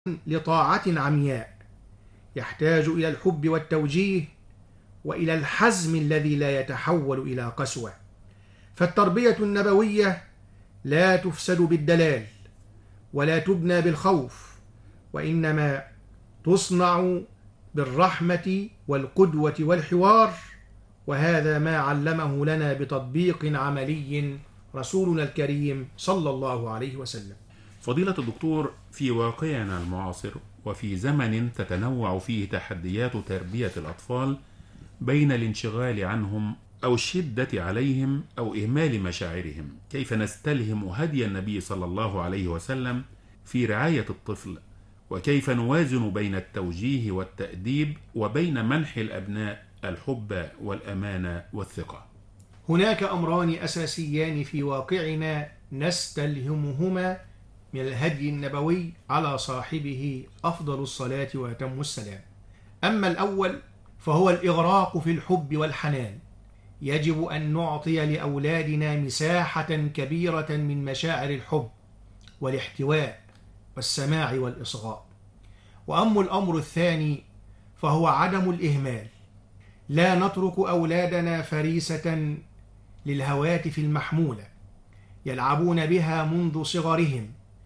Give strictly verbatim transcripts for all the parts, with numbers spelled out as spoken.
لطاعة عمياء، يحتاج إلى الحب والتوجيه وإلى الحزم الذي لا يتحول إلى قسوة. فالتربية النبوية لا تفسد بالدلال ولا تبنى بالخوف، وإنما تصنع بالرحمة والقدوة والحوار، وهذا ما علمه لنا بتطبيق عملي رسولنا الكريم صلى الله عليه وسلم. فضيلة الدكتور، في واقعنا المعاصر وفي زمن تتنوع فيه تحديات تربية الأطفال بين الانشغال عنهم أو الشدة عليهم أو إهمال مشاعرهم، كيف نستلهم هدي النبي صلى الله عليه وسلم في رعاية الطفل؟ وكيف نوازن بين التوجيه والتأديب وبين منح الأبناء الحب والأمانة والثقة؟ هناك أمران أساسيان في واقعنا نستلهمهما من الهدي النبوي على صاحبه أفضل الصلاة وأتم السلام. أما الأول فهو الإغراق في الحب والحنان. يجب أن نعطي لأولادنا مساحة كبيرة من مشاعر الحب والاحتواء والسماع والإصغاء. وأما الأمر الثاني فهو عدم الإهمال. لا نترك أولادنا فريسة للهواتف المحمولة يلعبون بها منذ صغرهم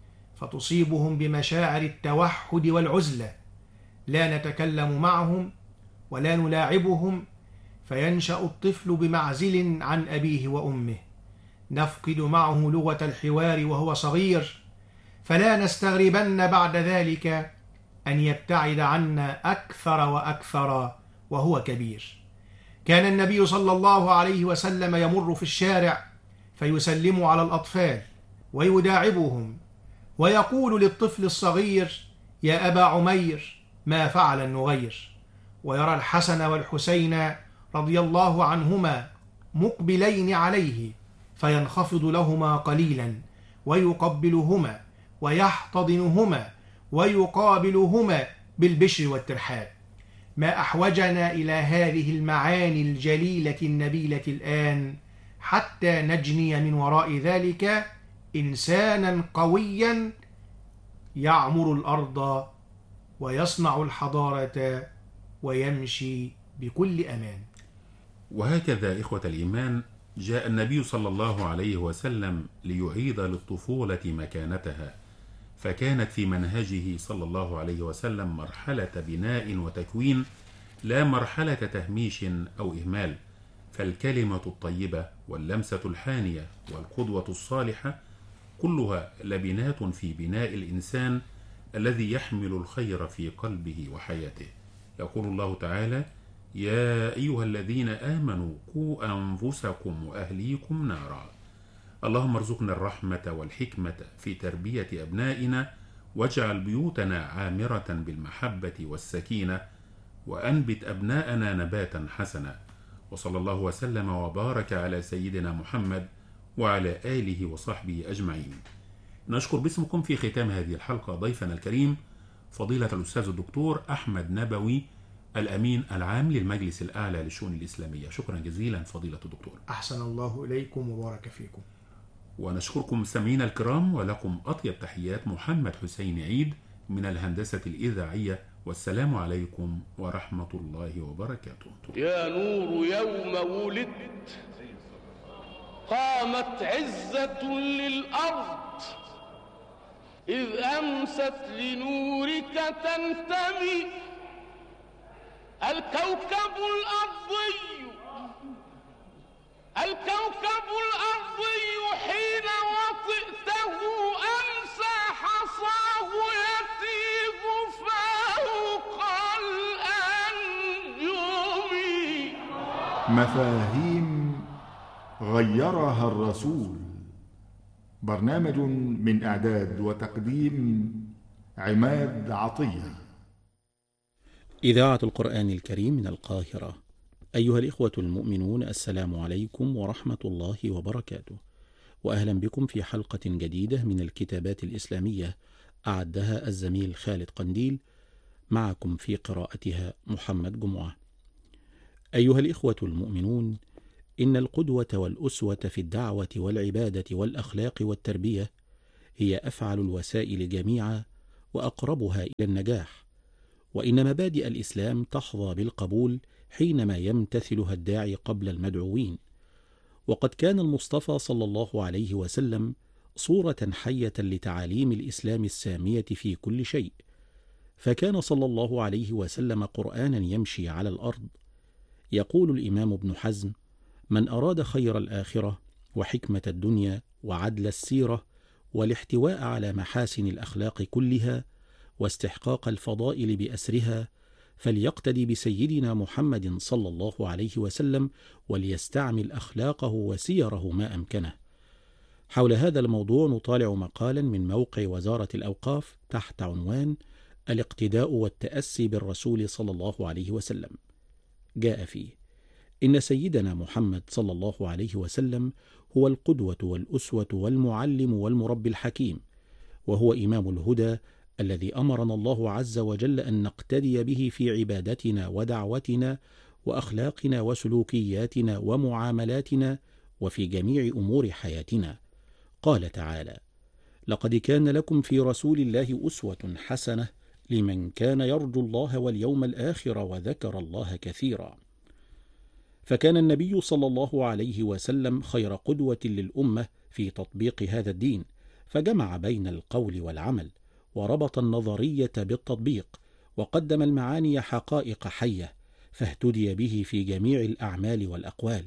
فتصيبهم بمشاعر التوحد والعزلة. لا نتكلم معهم ولا نلاعبهم فينشأ الطفل بمعزل عن أبيه وأمه. نفقد معه لغة الحوار وهو صغير، فلا نستغربن بعد ذلك أن يبتعد عنا أكثر وأكثر وهو كبير. كان النبي صلى الله عليه وسلم يمر في الشارع فيسلم على الأطفال ويداعبهم ويقول للطفل الصغير: يا أبا عمير، ما فعل النغير؟ ويرى الحسن والحسين رضي الله عنهما مقبلين عليه فينخفض لهما قليلا ويقبلهما ويحتضنهما ويقابلهما بالبشر والترحاب. ما أحوجنا إلى هذه المعاني الجليلة النبيلة الآن حتى نجني من وراء ذلك إنسانا قويا يعمر الأرض ويصنع الحضارة ويمشي بكل أمان. وهكذا إخوة الإيمان، جاء النبي صلى الله عليه وسلم ليعيد للطفولة مكانتها، فكانت في منهجه صلى الله عليه وسلم مرحلة بناء وتكوين، لا مرحلة تهميش أو إهمال. فالكلمة الطيبة واللمسة الحانية والقدوة الصالحة كلها لبنات في بناء الإنسان الذي يحمل الخير في قلبه وحياته. يقول الله تعالى: يا أيها الذين آمنوا قوا أنفسكم وأهليكم نارا. اللهم ارزقنا الرحمة والحكمة في تربية أبنائنا، واجعل بيوتنا عامرة بالمحبة والسكينة، وأنبت أبناءنا نباتا حسنا. وصلى الله وسلم وبارك على سيدنا محمد وعلى آله وصحبه أجمعين. نشكر باسمكم في ختام هذه الحلقة ضيفنا الكريم فضيلة الأستاذ الدكتور أحمد نبوي، الأمين العام للمجلس الأعلى للشؤون الإسلامية. شكرا جزيلا فضيلة الدكتور. أحسن الله إليكم وبارك فيكم. ونشكركم مستمعينا الكرام، ولكم أطيب تحيات محمد حسين عيد من الهندسة الإذاعية، والسلام عليكم ورحمة الله وبركاته. يا نور يوم ولدت قامت عزة للأرض، إذ أمست لنورك تنتمي الكوكب الأرضي الكوكب الأرضي حين وطئته أمسى حصاه يطيب فوق الأنجم. مفاهيم غيرها الرسول. برنامج من إعداد وتقديم عماد عطية. إذاعة القرآن الكريم من القاهرة. أيها الإخوة المؤمنون، السلام عليكم ورحمة الله وبركاته، وأهلا بكم في حلقة جديدة من الكتابات الإسلامية أعدها الزميل خالد قنديل، معكم في قراءتها محمد جمعة. أيها الإخوة المؤمنون، إن القدوة والأسوة في الدعوة والعبادة والأخلاق والتربية هي أفعل الوسائل جميعا وأقربها إلى النجاح، وإن مبادئ الإسلام تحظى بالقبول حينما يمتثلها الداعي قبل المدعوين. وقد كان المصطفى صلى الله عليه وسلم صورة حية لتعاليم الإسلام السامية في كل شيء، فكان صلى الله عليه وسلم قرآنا يمشي على الأرض. يقول الإمام ابن حزم: من أراد خير الآخرة وحكمة الدنيا وعدل السيرة والاحتواء على محاسن الأخلاق كلها واستحقاق الفضائل بأسرها فليقتدي بسيدنا محمد صلى الله عليه وسلم وليستعمل أخلاقه وسيره ما أمكنه. حول هذا الموضوع نطالع مقالا من موقع وزارة الأوقاف تحت عنوان الاقتداء والتأسي بالرسول صلى الله عليه وسلم. جاء فيه: إن سيدنا محمد صلى الله عليه وسلم هو القدوة والأسوة والمعلم والمربي الحكيم، وهو إمام الهدى الذي أمرنا الله عز وجل أن نقتدي به في عبادتنا ودعوتنا وأخلاقنا وسلوكياتنا ومعاملاتنا وفي جميع أمور حياتنا. قال تعالى: لقد كان لكم في رسول الله أسوة حسنة لمن كان يرجو الله واليوم الآخر وذكر الله كثيرا. فكان النبي صلى الله عليه وسلم خير قدوة للأمة في تطبيق هذا الدين، فجمع بين القول والعمل، وربط النظرية بالتطبيق، وقدم المعاني حقائق حية، فاهتدي به في جميع الأعمال والأقوال.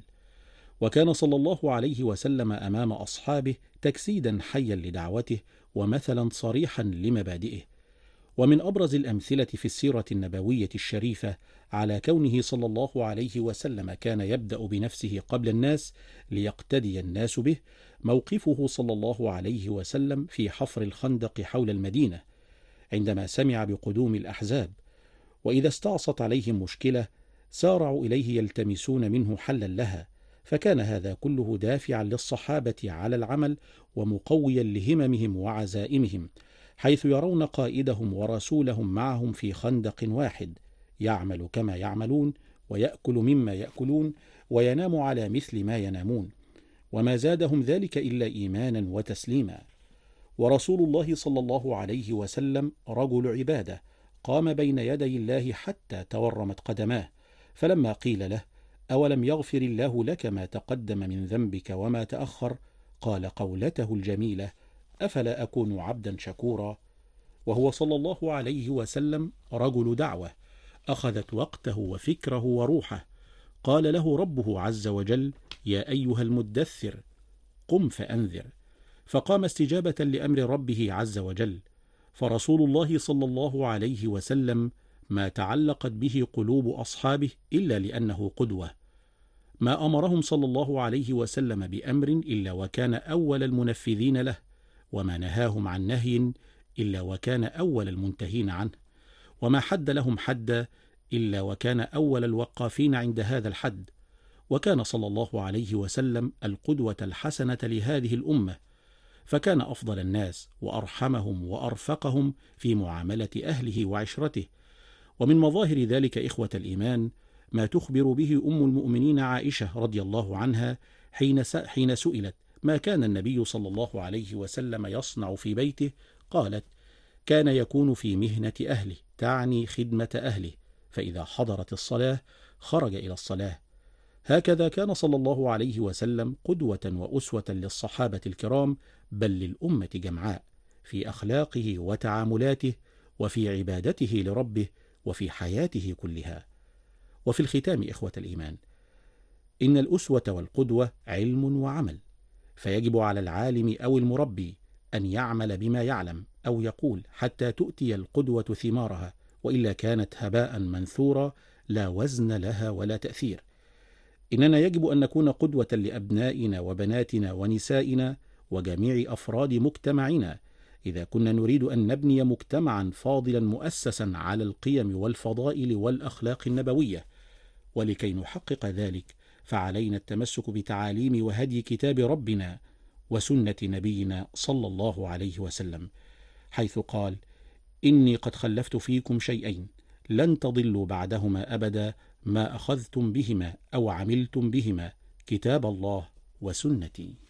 وكان صلى الله عليه وسلم أمام أصحابه تجسيدا حيا لدعوته ومثلا صريحا لمبادئه. ومن أبرز الأمثلة في السيرة النبوية الشريفة على كونه صلى الله عليه وسلم كان يبدأ بنفسه قبل الناس ليقتدي الناس به موقفه صلى الله عليه وسلم في حفر الخندق حول المدينة عندما سمع بقدوم الأحزاب، وإذا استعصت عليهم مشكلة سارعوا إليه يلتمسون منه حلا لها، فكان هذا كله دافعا للصحابة على العمل ومقويا لهممهم وعزائمهم، حيث يرون قائدهم ورسولهم معهم في خندق واحد، يعمل كما يعملون ويأكل مما يأكلون وينام على مثل ما ينامون، وما زادهم ذلك إلا إيمانا وتسليما. ورسول الله صلى الله عليه وسلم رجل عبادة قام بين يدي الله حتى تورمت قدماه، فلما قيل له: أولم يغفر الله لك ما تقدم من ذنبك وما تأخر؟ قال قولته الجميلة: أفلا أكون عبدا شكورا. وهو صلى الله عليه وسلم رجل دعوة أخذت وقته وفكره وروحه. قال له ربه عز وجل: يا أيها المدثر قم فأنذر، فقام استجابة لأمر ربه عز وجل. فرسول الله صلى الله عليه وسلم ما تعلقت به قلوب أصحابه إلا لأنه قدوة. ما أمرهم صلى الله عليه وسلم بأمر إلا وكان أول المنفذين له، وما نهاهم عن نهي إلا وكان أول المنتهين عنه، وما حد لهم حدا إلا وكان أول الوقافين عند هذا الحد. وكان صلى الله عليه وسلم القدوة الحسنة لهذه الأمة، فكان أفضل الناس وأرحمهم وأرفقهم في معاملة أهله وعشرته. ومن مظاهر ذلك إخوة الإيمان ما تخبر به أم المؤمنين عائشة رضي الله عنها حين حين سئلت ما كان النبي صلى الله عليه وسلم يصنع في بيته، قالت: كان يكون في مهنة أهله، تعني خدمة أهله، فإذا حضرت الصلاة خرج إلى الصلاة. هكذا كان صلى الله عليه وسلم قدوة وأسوة للصحابة الكرام، بل للأمة جمعاء، في أخلاقه وتعاملاته وفي عبادته لربه وفي حياته كلها. وفي الختام إخوة الإيمان، إن الأسوة والقدوة علم وعمل، فيجب على العالم أو المربي أن يعمل بما يعلم أو يقول حتى تؤتي القدوة ثمارها، وإلا كانت هباء منثورا لا وزن لها ولا تأثير. إننا يجب أن نكون قدوة لأبنائنا وبناتنا ونسائنا وجميع أفراد مجتمعنا إذا كنا نريد أن نبني مجتمعا فاضلا مؤسسا على القيم والفضائل والأخلاق النبوية. ولكي نحقق ذلك فعلينا التمسك بتعاليم وهدي كتاب ربنا وسنة نبينا صلى الله عليه وسلم، حيث قال: إني قد خلفت فيكم شيئين لن تضلوا بعدهما أبدا ما أخذتم بهما أو عملتم بهما، كتاب الله وسنتي.